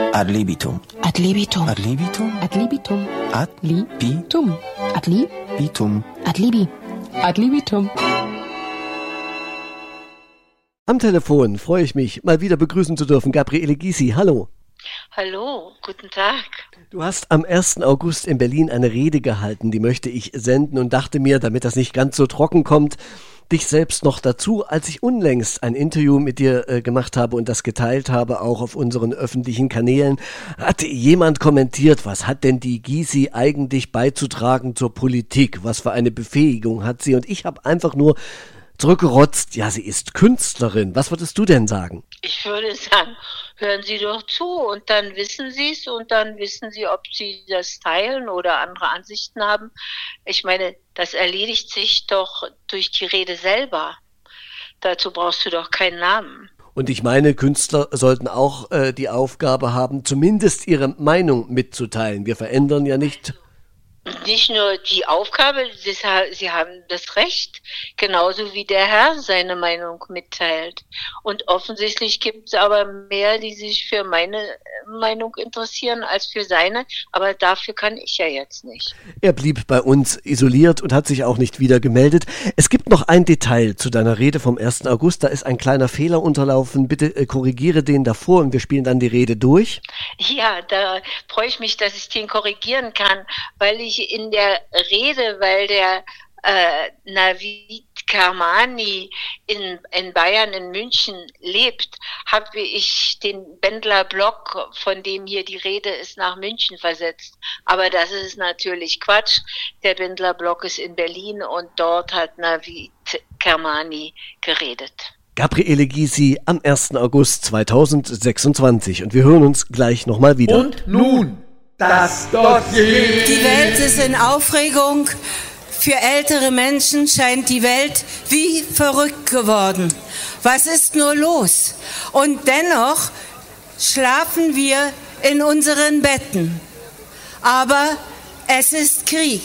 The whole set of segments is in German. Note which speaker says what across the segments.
Speaker 1: Ad libitum.
Speaker 2: Ad libitum.
Speaker 1: Ad libitum.
Speaker 2: Ad libitum.
Speaker 1: Ad
Speaker 2: libitum. Ad
Speaker 1: libitum.
Speaker 2: Ad libi. Ad libitum.
Speaker 3: Am Telefon freue ich mich, mal wieder begrüßen zu dürfen, Gabriele Gysi. Hallo.
Speaker 4: Hallo, guten Tag.
Speaker 3: Du hast am 1. August in Berlin eine Rede gehalten, die möchte ich senden und dachte mir, damit das nicht ganz so trocken kommt, dich selbst noch dazu, als ich unlängst ein Interview mit dir gemacht habe und das geteilt habe, auch auf unseren öffentlichen Kanälen, hatte jemand kommentiert, was hat denn die Gysi eigentlich beizutragen zur Politik? Was für eine Befähigung hat sie? Und ich habe einfach nur zurückgerotzt, ja, sie ist Künstlerin. Was würdest du denn sagen?
Speaker 4: Ich würde sagen, hören Sie doch zu und dann wissen Sie es und dann wissen Sie, ob Sie das teilen oder andere Ansichten haben. Ich meine, das erledigt sich doch durch die Rede selber. Dazu brauchst du doch keinen Namen.
Speaker 3: Und ich meine, Künstler sollten auch die Aufgabe haben, zumindest ihre Meinung mitzuteilen. Wir verändern ja nicht
Speaker 4: nur die Aufgabe, Sie haben das Recht, genauso wie der Herr seine Meinung mitteilt. Und offensichtlich gibt es aber mehr, die sich für meine Meinung interessieren als für seine, aber dafür kann ich ja jetzt nicht.
Speaker 3: Er blieb bei uns isoliert und hat sich auch nicht wieder gemeldet. Es gibt noch ein Detail zu deiner Rede vom 1. August, da ist ein kleiner Fehler unterlaufen. Bitte korrigiere den davor und wir spielen dann die Rede durch.
Speaker 4: Ja, da freue ich mich, dass ich den korrigieren kann, weil ich in der Rede, weil der Navid Kermani in Bayern, in München lebt, habe ich den Bendler Block, von dem hier die Rede ist, nach München versetzt. Aber das ist natürlich Quatsch. Der Bendler Block ist in Berlin und dort hat Navid Kermani geredet.
Speaker 3: Gabriele Gysi am 1. August 2026 und wir hören uns gleich nochmal wieder.
Speaker 5: Und nun das Dossier.
Speaker 6: Die Welt ist in Aufregung. Für ältere Menschen scheint die Welt wie verrückt geworden. Was ist nur los? Und dennoch schlafen wir in unseren Betten. Aber es ist Krieg.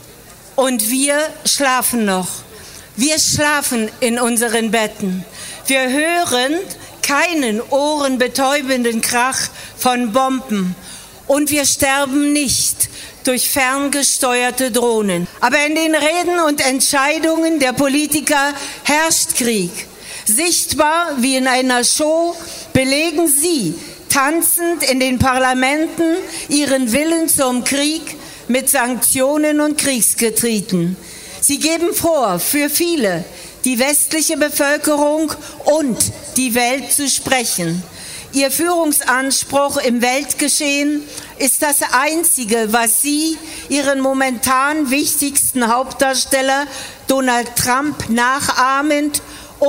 Speaker 6: Und wir schlafen noch. Wir schlafen in unseren Betten. Wir hören keinen ohrenbetäubenden Krach von Bomben. Und wir sterben nicht durch ferngesteuerte Drohnen. Aber in den Reden und Entscheidungen der Politiker herrscht Krieg. Sichtbar wie in einer Show belegen sie, tanzend in den Parlamenten, ihren Willen zum Krieg mit Sanktionen und Kriegsgetrieben. Sie geben vor, für viele, die westliche Bevölkerung und die Welt zu sprechen. Ihr Führungsanspruch im Weltgeschehen ist das Einzige, was Sie, Ihren momentan wichtigsten Hauptdarsteller Donald Trump nachahmend,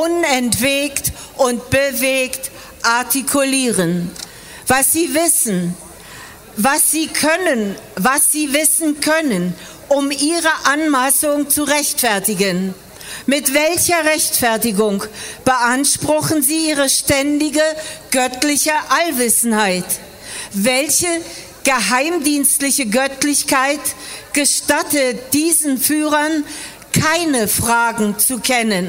Speaker 6: unentwegt und bewegt artikulieren. Was Sie wissen, was Sie können, was Sie wissen können, um Ihre Anmaßung zu rechtfertigen. Mit welcher Rechtfertigung beanspruchen Sie Ihre ständige göttliche Allwissenheit? Welche geheimdienstliche Göttlichkeit gestattet diesen Führern, keine Fragen zu kennen?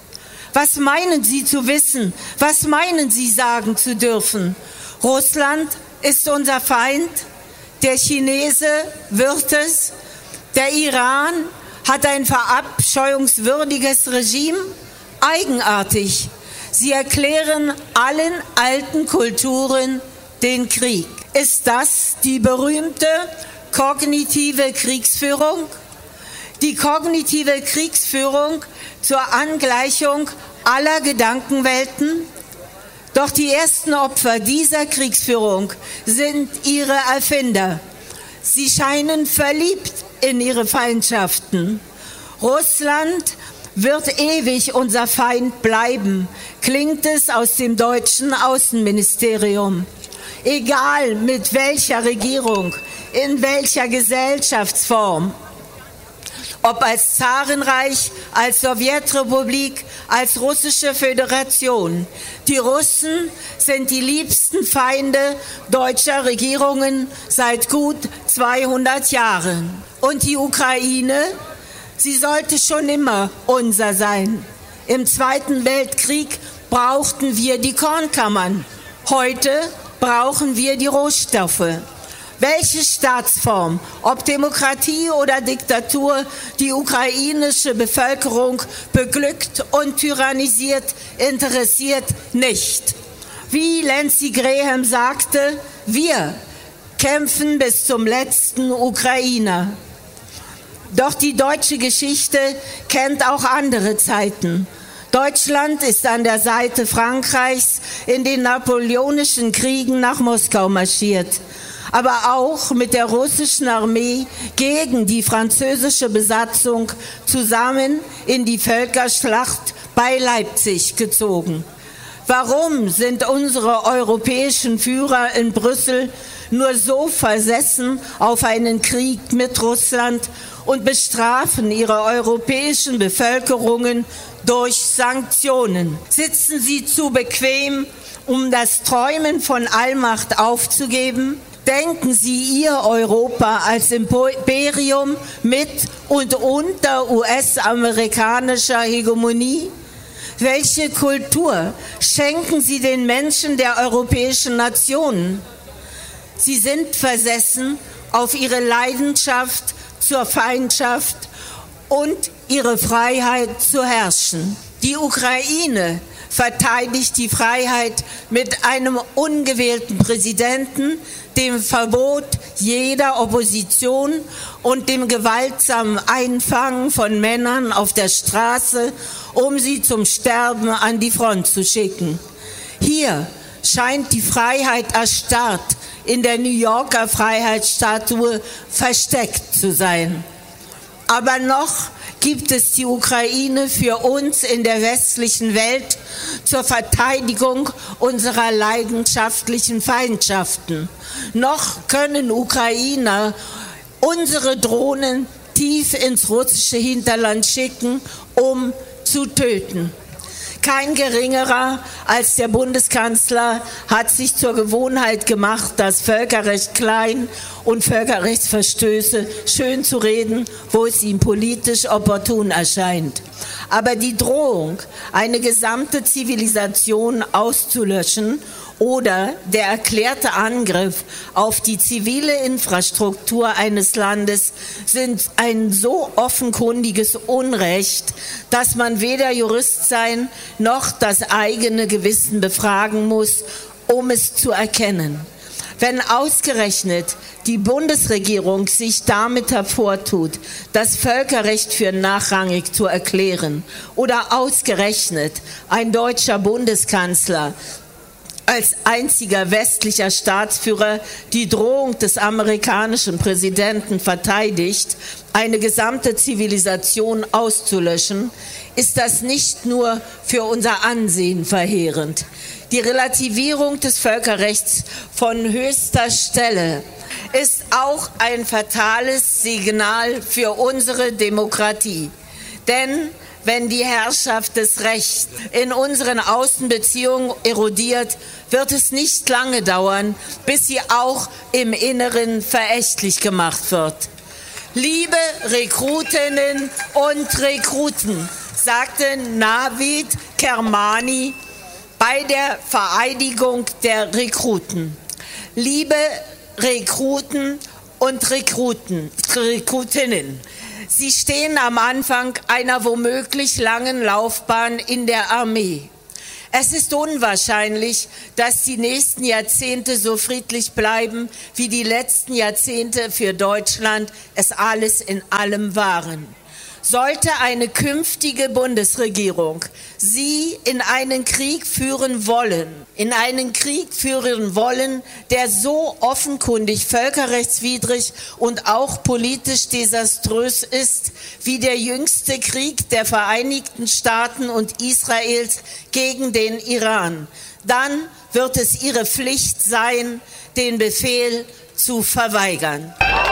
Speaker 6: Was meinen Sie zu wissen? Was meinen Sie sagen zu dürfen? Russland ist unser Feind? Der Chinese wird es? Der Iran hat ein verabscheuungswürdiges Regime? Eigenartig. Sie erklären allen alten Kulturen den Krieg. Ist das die berühmte kognitive Kriegsführung? Die kognitive Kriegsführung zur Angleichung aller Gedankenwelten? Doch die ersten Opfer dieser Kriegsführung sind ihre Erfinder. Sie scheinen verliebt in ihre Feindschaften. Russland wird ewig unser Feind bleiben, klingt es aus dem deutschen Außenministerium. Egal mit welcher Regierung, in welcher Gesellschaftsform. Ob als Zarenreich, als Sowjetrepublik, als russische Föderation. Die Russen sind die liebsten Feinde deutscher Regierungen seit gut 200 Jahren. Und die Ukraine, sie sollte schon immer unser sein. Im Zweiten Weltkrieg brauchten wir die Kornkammern. Heute brauchen wir die Rohstoffe. Welche Staatsform, ob Demokratie oder Diktatur, die ukrainische Bevölkerung beglückt und tyrannisiert, interessiert nicht. Wie Lindsey Graham sagte, wir kämpfen bis zum letzten Ukrainer. Doch die deutsche Geschichte kennt auch andere Zeiten. Deutschland ist an der Seite Frankreichs in den napoleonischen Kriegen nach Moskau marschiert, aber auch mit der russischen Armee gegen die französische Besatzung zusammen in die Völkerschlacht bei Leipzig gezogen. Warum sind unsere europäischen Führer in Brüssel nur so versessen auf einen Krieg mit Russland und bestrafen ihre europäischen Bevölkerungen durch Sanktionen? Sitzen sie zu bequem, um das Träumen von Allmacht aufzugeben? Denken Sie Ihr Europa als Imperium mit und unter US-amerikanischer Hegemonie? Welche Kultur schenken Sie den Menschen der europäischen Nationen? Sie sind versessen auf ihre Leidenschaft zur Feindschaft und ihre Freiheit zu herrschen. Die Ukraine verteidigt die Freiheit mit einem ungewählten Präsidenten, dem Verbot jeder Opposition und dem gewaltsamen Einfangen von Männern auf der Straße, um sie zum Sterben an die Front zu schicken. Hier scheint die Freiheit erstarrt in der New Yorker Freiheitsstatue versteckt zu sein. Aber noch gibt es die Ukraine für uns in der westlichen Welt zur Verteidigung unserer leidenschaftlichen Feindschaften. Noch können Ukrainer unsere Drohnen tief ins russische Hinterland schicken, um zu töten. Kein geringerer als der Bundeskanzler hat sich zur Gewohnheit gemacht, das Völkerrecht klein und Völkerrechtsverstöße schön zu reden, wo es ihm politisch opportun erscheint. Aber die Drohung, eine gesamte Zivilisation auszulöschen oder der erklärte Angriff auf die zivile Infrastruktur eines Landes sind ein so offenkundiges Unrecht, dass man weder Jurist sein noch das eigene Gewissen befragen muss, um es zu erkennen. Wenn ausgerechnet die Bundesregierung sich damit hervortut, das Völkerrecht für nachrangig zu erklären, oder ausgerechnet ein deutscher Bundeskanzler als einziger westlicher Staatsführer die Drohung des amerikanischen Präsidenten verteidigt, eine gesamte Zivilisation auszulöschen, ist das nicht nur für unser Ansehen verheerend. Die Relativierung des Völkerrechts von höchster Stelle ist auch ein fatales Signal für unsere Demokratie. Denn wenn die Herrschaft des Rechts in unseren Außenbeziehungen erodiert, wird es nicht lange dauern, bis sie auch im Inneren verächtlich gemacht wird. Liebe Rekrutinnen und Rekruten, sagte Navid Kermani bei der Vereidigung der Rekruten. Liebe Rekruten und Rekrutinnen, Sie stehen am Anfang einer womöglich langen Laufbahn in der Armee. Es ist unwahrscheinlich, dass die nächsten Jahrzehnte so friedlich bleiben, wie die letzten Jahrzehnte für Deutschland es alles in allem waren. Sollte eine künftige Bundesregierung Sie in einen Krieg führen wollen, der so offenkundig völkerrechtswidrig und auch politisch desaströs ist, wie der jüngste Krieg der Vereinigten Staaten und Israels gegen den Iran, dann wird es Ihre Pflicht sein, den Befehl zu verweigern.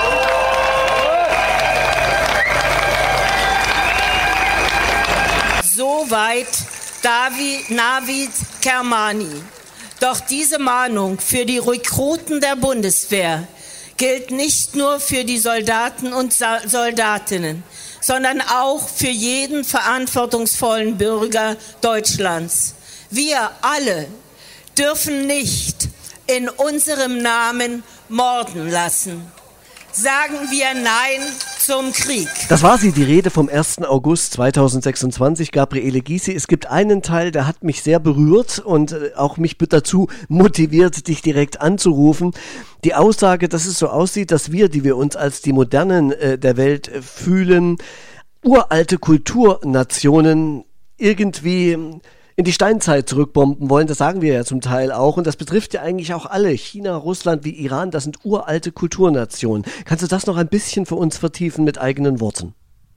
Speaker 6: Soweit Navid Kermani. Doch diese Mahnung für die Rekruten der Bundeswehr gilt nicht nur für die Soldaten und Soldatinnen, sondern auch für jeden verantwortungsvollen Bürger Deutschlands. Wir alle dürfen nicht in unserem Namen morden lassen. Sagen wir Nein zum Krieg.
Speaker 3: Das war sie, die Rede vom 1. August 2026, Gabriele Gysi. Es gibt einen Teil, der hat mich sehr berührt und auch mich dazu motiviert, dich direkt anzurufen. Die Aussage, dass es so aussieht, dass wir, die wir uns als die Modernen der Welt fühlen, uralte Kulturnationen irgendwie in die Steinzeit zurückbomben wollen, das sagen wir ja zum Teil auch und das betrifft ja eigentlich auch alle, China, Russland wie Iran, das sind uralte Kulturnationen. Kannst du das noch ein bisschen für uns vertiefen mit eigenen Worten?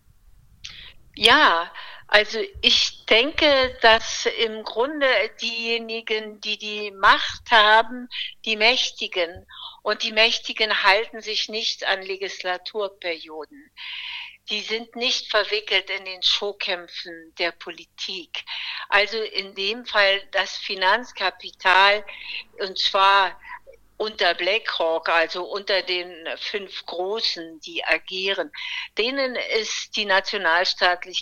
Speaker 4: Ja, also ich denke, dass im Grunde diejenigen, die die Macht haben, die Mächtigen, und die Mächtigen halten sich nicht an Legislaturperioden. Die sind nicht verwickelt in den Showkämpfen der Politik. Also in dem Fall das Finanzkapital, und zwar unter BlackRock, also unter den 5 Großen, die agieren, denen ist die nationalstaatliche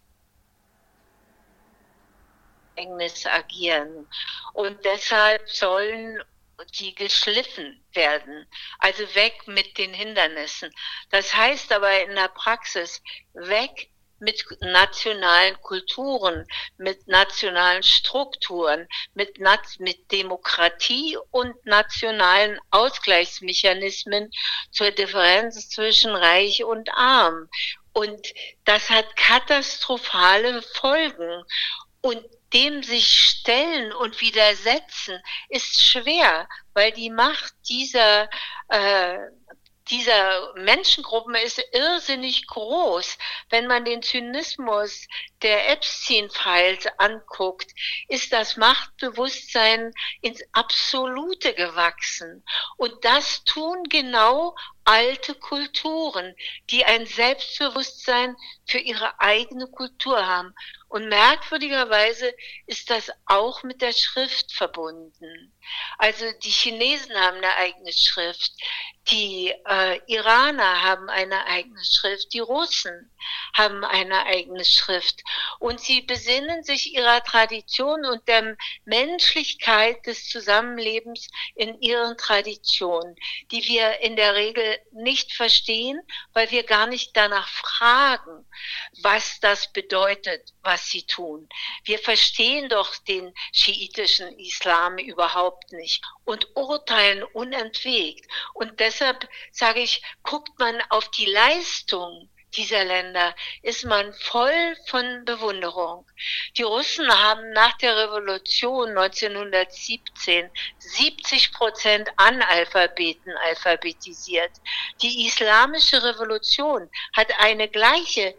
Speaker 4: Gefängnis agieren. Und deshalb sollen die geschliffen werden, also weg mit den Hindernissen. Das heißt aber in der Praxis weg mit nationalen Kulturen, mit nationalen Strukturen, mit Demokratie und nationalen Ausgleichsmechanismen zur Differenz zwischen Reich und Arm. Und das hat katastrophale Folgen. Und dem sich stellen und widersetzen, ist schwer, weil die Macht dieser Menschengruppen ist irrsinnig groß. Wenn man den Zynismus der Epstein-Files anguckt, ist das Machtbewusstsein ins Absolute gewachsen. Und das tun genau alte Kulturen, die ein Selbstbewusstsein für ihre eigene Kultur haben. Und merkwürdigerweise ist das auch mit der Schrift verbunden. Also die Chinesen haben eine eigene Schrift, die Iraner haben eine eigene Schrift, die Russen haben eine eigene Schrift. Und sie besinnen sich ihrer Tradition und der Menschlichkeit des Zusammenlebens in ihren Traditionen, die wir in der Regel nicht verstehen, weil wir gar nicht danach fragen, was das bedeutet, was sie tun. Wir verstehen doch den schiitischen Islam überhaupt nicht und urteilen unentwegt. Und deshalb sage ich, guckt man auf die Leistung dieser Länder, ist man voll von Bewunderung. Die Russen haben nach der Revolution 1917 70% Analphabeten alphabetisiert. Die islamische Revolution hat eine gleiche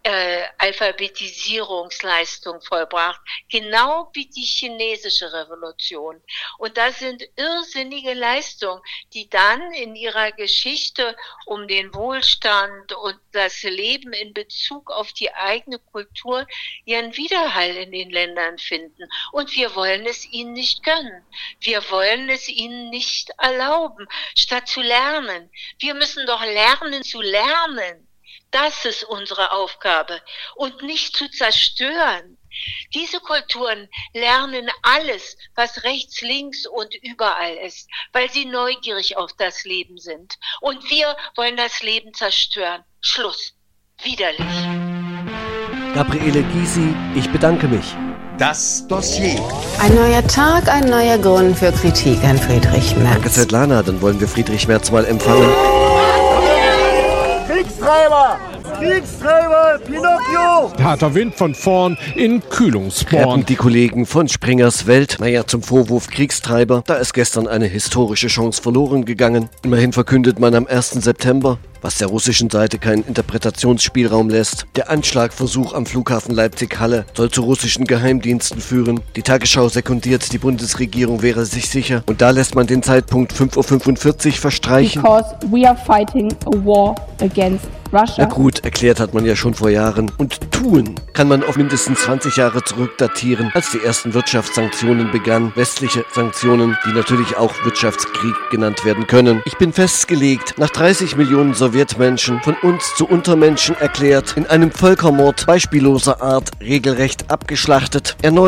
Speaker 4: Alphabetisierungsleistung vollbracht, genau wie die chinesische Revolution. Und das sind irrsinnige Leistungen, die dann in ihrer Geschichte um den Wohlstand und das Leben in Bezug auf die eigene Kultur ihren Widerhall in den Ländern finden. Und wir wollen es ihnen nicht gönnen. Wir wollen es ihnen nicht erlauben, statt zu lernen. Wir müssen doch lernen zu lernen. Das ist unsere Aufgabe und nicht zu zerstören. Diese Kulturen lernen alles, was rechts, links und überall ist, weil sie neugierig auf das Leben sind. Und wir wollen das Leben zerstören. Schluss. Widerlich.
Speaker 3: Gabriele Gysi, ich bedanke mich.
Speaker 5: Das Dossier.
Speaker 1: Ein neuer Tag, ein neuer Grund für Kritik an Friedrich Merz.
Speaker 3: Danke, Svetlana. Dann wollen wir Friedrich Merz mal empfangen.
Speaker 7: Kriegstreiber! Kriegstreiber! Pinocchio!
Speaker 8: Harter Wind von vorn in Kühlungsborn.
Speaker 3: Rappen die Kollegen von Springers Welt. Naja, zum Vorwurf Kriegstreiber. Da ist gestern eine historische Chance verloren gegangen. Immerhin verkündet man am 1. September, was der russischen Seite keinen Interpretationsspielraum lässt. Der Anschlagversuch am Flughafen Leipzig-Halle soll zu russischen Geheimdiensten führen. Die Tagesschau sekundiert, die Bundesregierung wäre sich sicher. Und da lässt man den Zeitpunkt 5:45 Uhr verstreichen.
Speaker 2: Because we are fighting a war against Russia.
Speaker 3: Na gut, erklärt hat man ja schon vor Jahren. Und tun kann man auf mindestens 20 Jahre zurückdatieren, als die ersten Wirtschaftssanktionen begannen. Westliche Sanktionen, die natürlich auch Wirtschaftskrieg genannt werden können. Ich bin festgelegt, nach 30 Millionen Sowjetmenschen, von uns zu Untermenschen erklärt, in einem Völkermord beispielloser Art regelrecht abgeschlachtet. Erneut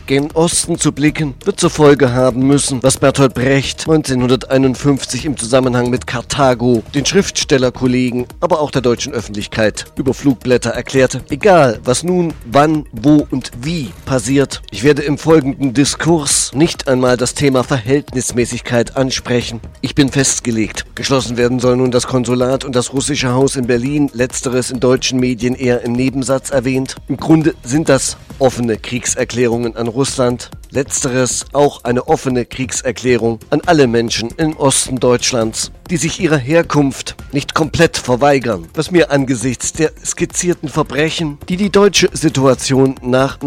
Speaker 3: gen Osten zu blicken, wird zur Folge haben müssen, was Bertolt Brecht 1951 im Zusammenhang mit Karthago den Schriftstellerkollegen, aber auch der deutschen Öffentlichkeit über Flugblätter erklärte. Egal, was nun, wann, wo und wie passiert, ich werde im folgenden Diskurs nicht einmal das Thema Verhältnismäßigkeit ansprechen. Ich bin festgelegt. Geschlossen werden soll nun das Konsulat und das russische Haus in Berlin, letzteres in deutschen Medien eher im Nebensatz erwähnt. Im Grunde sind das offene Kriegserklärungen an Russland. Letzteres auch eine offene Kriegserklärung an alle Menschen im Osten Deutschlands, die sich ihrer Herkunft nicht komplett verweigern, was mir angesichts der skizzierten Verbrechen, die die deutsche Situation nach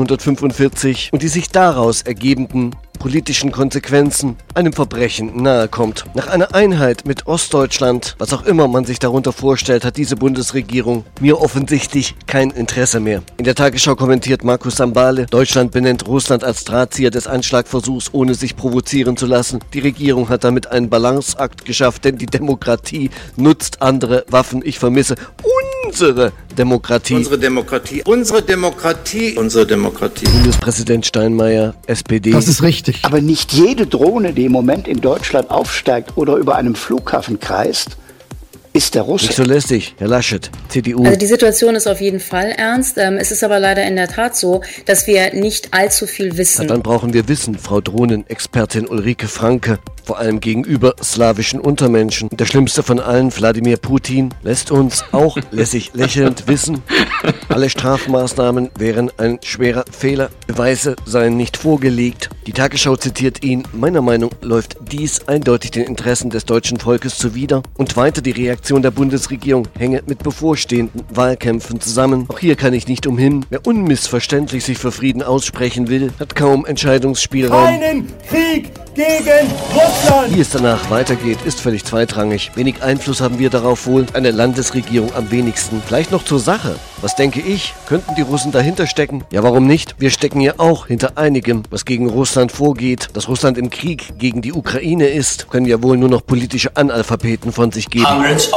Speaker 3: 1945 und die sich daraus ergebenden politischen Konsequenzen einem Verbrechen nahe kommt. Nach einer Einheit mit Ostdeutschland, was auch immer man sich darunter vorstellt, hat diese Bundesregierung mir offensichtlich kein Interesse mehr. In der Tagesschau kommentiert Markus Sambale, Deutschland benennt Russland als Drahtzieher des Anschlagversuchs, ohne sich provozieren zu lassen. Die Regierung hat damit einen Balanceakt geschafft, denn die Demokratie nutzt andere Waffen. Ich vermisse unsere Demokratie.
Speaker 9: Unsere Demokratie. Unsere Demokratie. Unsere Demokratie.
Speaker 3: Bundespräsident Steinmeier, SPD.
Speaker 10: Das ist richtig.
Speaker 11: Aber nicht jede Drohne, die im Moment in Deutschland aufsteigt oder über einem Flughafen kreist, ist der Russe.
Speaker 3: Nicht so lästig, Herr Laschet, CDU.
Speaker 12: Also die Situation ist auf jeden Fall ernst. Es ist aber leider in der Tat so, dass wir nicht allzu viel wissen.
Speaker 3: Na, dann brauchen wir Wissen, Frau Drohnenexpertin Ulrike Franke. Vor allem gegenüber slawischen Untermenschen. Und der schlimmste von allen, Wladimir Putin, lässt uns auch lässig lächelnd wissen, alle Strafmaßnahmen wären ein schwerer Fehler. Beweise seien nicht vorgelegt. Die Tagesschau zitiert ihn. Meiner Meinung nach läuft dies eindeutig den Interessen des deutschen Volkes zuwider. Und weiter die Reaktion der Bundesregierung hänge mit bevorstehenden Wahlkämpfen zusammen. Auch hier kann ich nicht umhin. Wer unmissverständlich sich für Frieden aussprechen will, hat kaum Entscheidungsspielraum.
Speaker 7: Keinen Krieg gegen Russland!
Speaker 3: Wie es danach weitergeht, ist völlig zweitrangig. Wenig Einfluss haben wir darauf wohl, eine Landesregierung am wenigsten. Vielleicht noch zur Sache. Was denke ich? Könnten die Russen dahinter stecken? Ja, warum nicht? Wir stecken ja auch hinter einigem, was gegen Russland vorgeht. Dass Russland im Krieg gegen die Ukraine ist, können ja wohl nur noch politische Analphabeten von sich geben.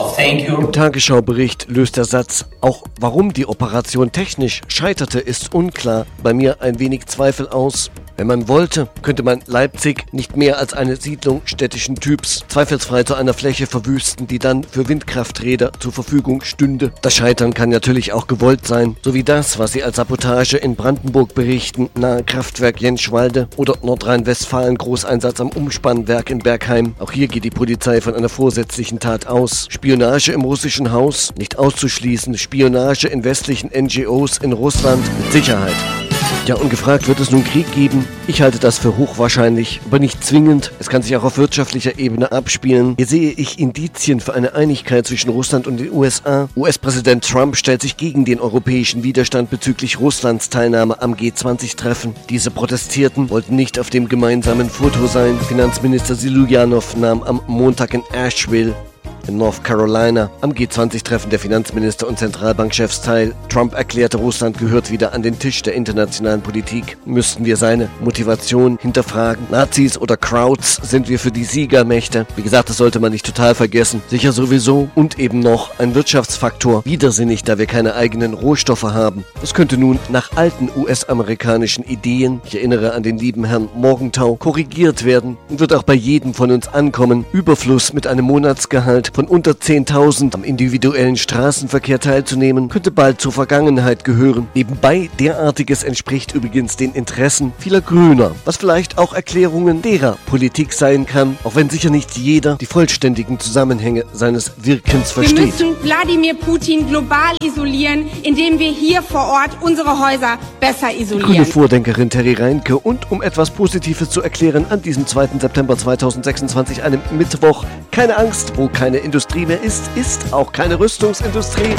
Speaker 3: Im Tagesschaubericht löst der Satz, auch warum die Operation technisch scheiterte, ist unklar. Bei mir ein wenig Zweifel aus. Wenn man wollte, könnte man Leipzig nicht mehr als eine Siedlung städtischen Typs zweifelsfrei zu einer Fläche verwüsten, die dann für Windkrafträder zur Verfügung stünde. Das Scheitern kann natürlich auch gewollt sein, so wie das, was sie als Sabotage in Brandenburg berichten, nahe Kraftwerk Jenschwalde oder Nordrhein-Westfalen Großeinsatz am Umspannwerk in Bergheim. Auch hier geht die Polizei von einer vorsätzlichen Tat aus. Spionage im russischen Haus, nicht auszuschließen. Spionage in westlichen NGOs in Russland, mit Sicherheit. Ja, und gefragt, wird es nun Krieg geben? Ich halte das für hochwahrscheinlich, aber nicht zwingend. Es kann sich auch auf wirtschaftlicher Ebene abspielen. Hier sehe ich Indizien für eine Einigkeit zwischen Russland und den USA. US-Präsident Trump stellt sich gegen den europäischen Widerstand bezüglich Russlands Teilnahme am G20-Treffen. Diese Protestierten wollten nicht auf dem gemeinsamen Foto sein. Finanzminister Silujanov nahm am Montag in Asheville in North Carolina am G20-Treffen der Finanzminister und Zentralbankchefs teil. Trump erklärte, Russland gehört wieder an den Tisch der internationalen Politik. Müssten wir seine Motivation hinterfragen? Nazis oder Crowds sind wir für die Siegermächte. Wie gesagt, das sollte man nicht total vergessen. Sicher sowieso. Und eben noch ein Wirtschaftsfaktor. Widersinnig, da wir keine eigenen Rohstoffe haben. Das könnte nun nach alten US-amerikanischen Ideen, ich erinnere an den lieben Herrn Morgenthau, korrigiert werden und wird auch bei jedem von uns ankommen. Überfluss mit einem Monatsgehalt von unter 10.000 am individuellen Straßenverkehr teilzunehmen, könnte bald zur Vergangenheit gehören. Nebenbei, derartiges entspricht übrigens den Interessen vieler Grüner, was vielleicht auch Erklärungen derer Politik sein kann, auch wenn sicher nicht jeder die vollständigen Zusammenhänge seines Wirkens versteht.
Speaker 2: Wir müssen Wladimir Putin global isolieren, indem wir hier vor Ort unsere Häuser besser isolieren.
Speaker 3: Die grüne Vordenkerin Terry Reinke und um etwas Positives zu erklären, an diesem 2. September 2026, einem Mittwoch, keine Angst, wo keine Industrie mehr ist auch keine Rüstungsindustrie.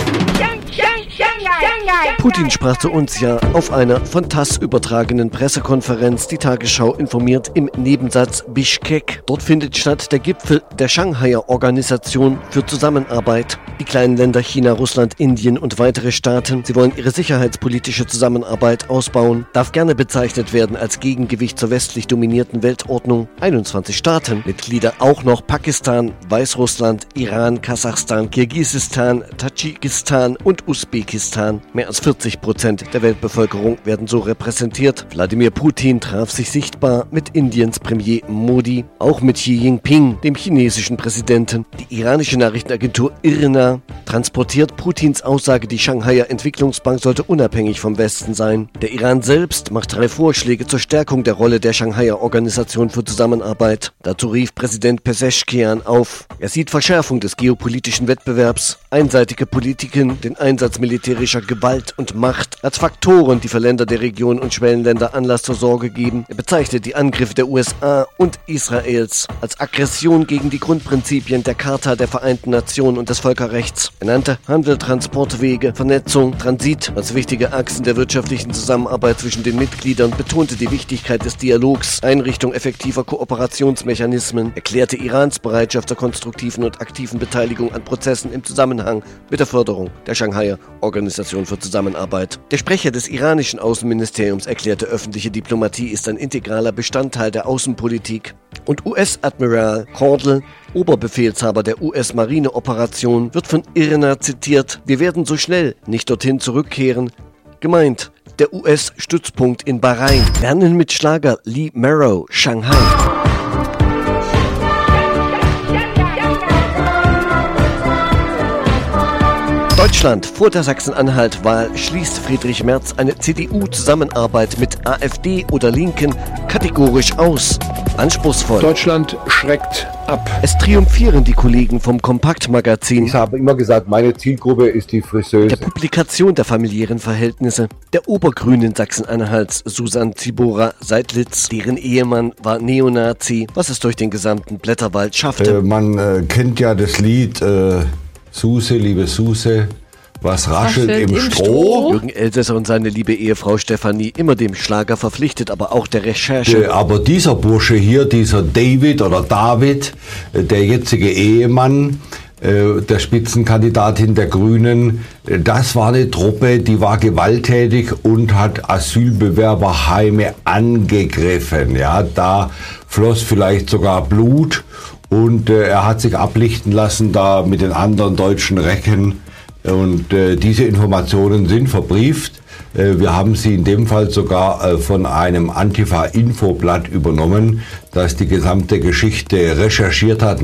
Speaker 3: Putin sprach zu uns ja auf einer von TASS übertragenen Pressekonferenz. Die Tagesschau informiert im Nebensatz Bischkek. Dort findet statt der Gipfel der Shanghaier Organisation für Zusammenarbeit. Die kleinen Länder China, Russland, Indien und weitere Staaten, sie wollen ihre sicherheitspolitische Zusammenarbeit ausbauen, darf gerne bezeichnet werden als Gegengewicht zur westlich dominierten Weltordnung. 21 Staaten, Mitglieder auch noch Pakistan, Weißrussland, Iran, Kasachstan, Kirgisistan, Tadschikistan und Usbekistan. Mehr als 40% der Weltbevölkerung werden so repräsentiert. Wladimir Putin traf sich sichtbar mit Indiens Premier Modi, auch mit Xi Jinping, dem chinesischen Präsidenten. Die iranische Nachrichtenagentur IRNA transportiert Putins Aussage, die Shanghaier Entwicklungsbank sollte unabhängig vom Westen sein. Der Iran selbst macht 3 Vorschläge zur Stärkung der Rolle der Shanghaier Organisation für Zusammenarbeit. Dazu rief Präsident Pezeshkian auf. Er sieht Verschärfung des geopolitischen Wettbewerbs, einseitige Politiken, den Einsatz militärischer Gewalt und Macht als Faktoren, die für Länder der Region und Schwellenländer Anlass zur Sorge geben. Er bezeichnet die Angriffe der USA und Israels als Aggression gegen die Grundprinzipien der Charta der Vereinten Nationen und des Völkerrechts. Er nannte Handel, Transportwege, Vernetzung, Transit als wichtige Achsen der wirtschaftlichen Zusammenarbeit zwischen den Mitgliedern, betonte die Wichtigkeit des Dialogs, Einrichtung effektiver Kooperationsmechanismen, erklärte Irans Bereitschaft zur konstruktiven und aktiven Beteiligung an Prozessen im Zusammenhang mit der Förderung der Shanghaier Organisation für Zusammenarbeit. Der Sprecher des iranischen Außenministeriums erklärte, öffentliche Diplomatie ist ein integraler Bestandteil der Außenpolitik. Und US-Admiral Cordell, Oberbefehlshaber der US-Marine-Operation, wird von IRNA zitiert: Wir werden so schnell nicht dorthin zurückkehren. Gemeint der US-Stützpunkt in Bahrain. Lernen mit Schlager Lee Marrow, Shanghai. Deutschland. Vor der Sachsen-Anhalt-Wahl schließt Friedrich Merz eine CDU-Zusammenarbeit mit AfD oder Linken kategorisch aus. Anspruchsvoll.
Speaker 8: Deutschland schreckt ab.
Speaker 3: Es triumphieren die Kollegen vom Kompakt-Magazin.
Speaker 10: Ich habe immer gesagt, meine Zielgruppe ist die Friseuse.
Speaker 3: Der Publikation der familiären Verhältnisse der Obergrünen Sachsen-Anhalts Susanne Zibora Seidlitz. Deren Ehemann war Neonazi, was es durch den gesamten Blätterwald schaffte.
Speaker 10: Man kennt ja das Lied Suse, liebe Suse, was raschelt im Stroh.
Speaker 3: Jürgen Elsässer und seine liebe Ehefrau Stefanie immer dem Schlager verpflichtet, aber auch der Recherche.
Speaker 10: Aber dieser Bursche hier, dieser David oder David, der jetzige Ehemann, der Spitzenkandidatin der Grünen, das war eine Truppe, die war gewalttätig und hat Asylbewerberheime angegriffen. Ja, da floss vielleicht sogar Blut. Und er hat sich ablichten lassen da mit den anderen deutschen Recken. Und diese Informationen sind verbrieft. Wir haben sie in dem Fall sogar von einem Antifa-Infoblatt übernommen, das die gesamte Geschichte recherchiert hat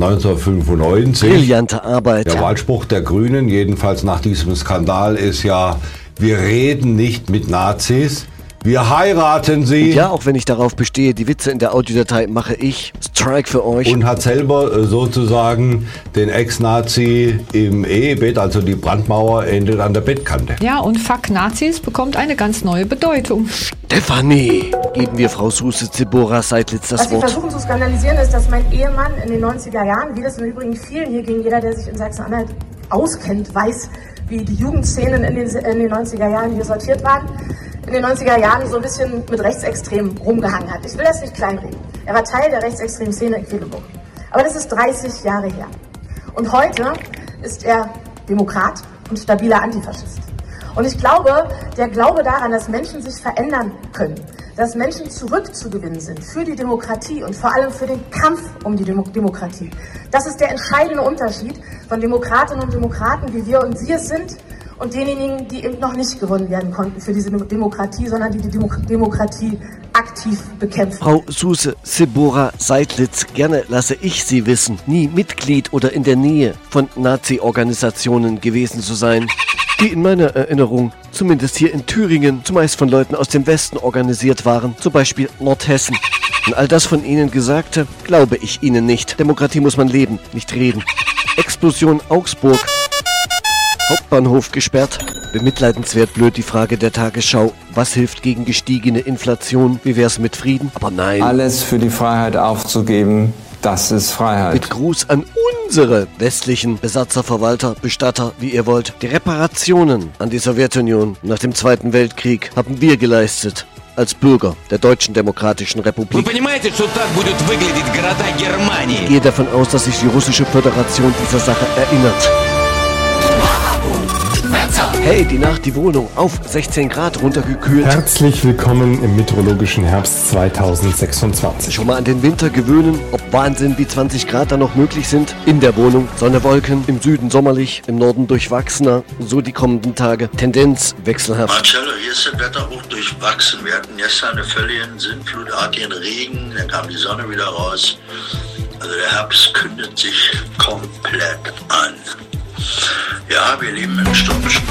Speaker 10: 1995.
Speaker 3: Brillante Arbeit.
Speaker 10: Der Wahlspruch der Grünen, jedenfalls nach diesem Skandal, ist ja: Wir reden nicht mit Nazis. Wir heiraten sie.
Speaker 3: Ja, auch wenn ich darauf bestehe, die Witze in der Audiodatei mache ich. Strike für euch.
Speaker 10: Und hat selber sozusagen den Ex-Nazi im Ehebett, also die Brandmauer endet an der Bettkante.
Speaker 13: Ja, und Fuck Nazis bekommt eine ganz neue Bedeutung.
Speaker 3: Stefanie, geben wir Frau Suse Zibora Seidlitz das Wort.
Speaker 14: Was Sie versuchen zu skandalisieren ist, dass mein Ehemann in den 90er Jahren, wie das im Übrigen vielen hier ging, jeder, der sich in Sachsen-Anhalt auskennt, weiß, wie die Jugendszenen in den 90er Jahren hier sortiert waren, in den 90er Jahren so ein bisschen mit Rechtsextremen rumgehangen hat. Ich will das nicht kleinreden. Er war Teil der rechtsextremen Szene in Quedlinburg. Aber das ist 30 Jahre her. Und heute ist er Demokrat und stabiler Antifaschist. Und ich glaube, der Glaube daran, dass Menschen sich verändern können, dass Menschen zurückzugewinnen sind für die Demokratie und vor allem für den Kampf um die Demokratie, das ist der entscheidende Unterschied von Demokratinnen und Demokraten, wie wir und Sie es sind, und denjenigen, die eben noch nicht gewonnen werden konnten für diese Demokratie, sondern die Demokratie aktiv bekämpfen.
Speaker 3: Frau Suse Zibora Seidlitz, gerne lasse ich Sie wissen, nie Mitglied oder in der Nähe von Nazi-Organisationen gewesen zu sein, die in meiner Erinnerung, zumindest hier in Thüringen, zumeist von Leuten aus dem Westen organisiert waren, zum Beispiel Nordhessen. Und all das von Ihnen Gesagte, glaube ich Ihnen nicht. Demokratie muss man leben, nicht reden. Explosion Augsburg. Hauptbahnhof gesperrt. Bemitleidenswert blöd die Frage der Tagesschau. Was hilft gegen gestiegene Inflation? Wie wär's mit Frieden? Aber nein.
Speaker 15: Alles für die Freiheit aufzugeben, das ist Freiheit.
Speaker 3: Mit Gruß an unsere westlichen Besatzer, Verwalter, Bestatter, wie ihr wollt. Die Reparationen an die Sowjetunion nach dem Zweiten Weltkrieg haben wir geleistet. Als Bürger der Deutschen Demokratischen Republik. Ich gehe davon aus, dass sich die Russische Föderation dieser Sache erinnert. Hey, die Nacht, die Wohnung auf 16 Grad runtergekühlt.
Speaker 16: Herzlich willkommen im meteorologischen Herbst 2026.
Speaker 3: Schon mal an den Winter gewöhnen, ob Wahnsinn wie 20 Grad da noch möglich sind. In der Wohnung, Sonne, Wolken, im Süden sommerlich, im Norden durchwachsener. So die kommenden Tage. Tendenz wechselhaft.
Speaker 17: Marcello, hier ist das Wetter hoch durchwachsen. Wir hatten gestern eine völligen sinnflutartigen Regen, dann kam die Sonne wieder raus. Also der Herbst kündet sich komplett an. Ja, wir leben im stürmischen